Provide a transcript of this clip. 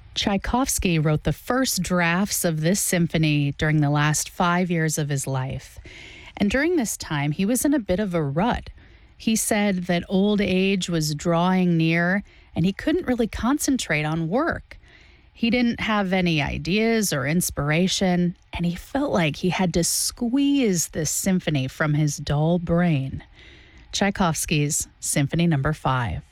Tchaikovsky wrote the first drafts of this symphony during the last 5 years of his life. And during this time, he was in a bit of a rut. He said that old age was drawing near and he couldn't really concentrate on work. He didn't have any ideas or inspiration, and he felt like he had to squeeze this symphony from his dull brain. Tchaikovsky's Symphony Number 5.